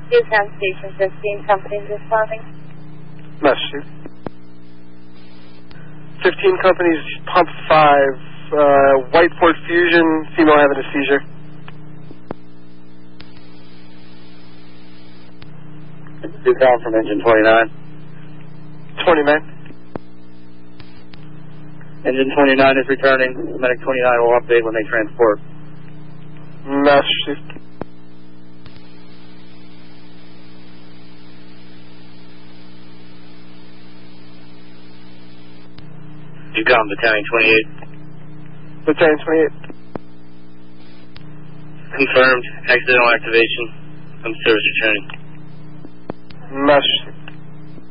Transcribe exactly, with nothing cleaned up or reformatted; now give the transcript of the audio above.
Newtown Station fifteen, companies responding. Message. fifteen companies, pump five, uh, Whiteport Fusion, female having a seizure. Two calls from engine twenty-nine. twenty-nine. Engine twenty-nine is returning. Medic twenty-nine will update when they transport. Message. You come, Battalion twenty-eight. Battalion twenty-eight. Confirmed. Accidental activation. I'm service returning. Message.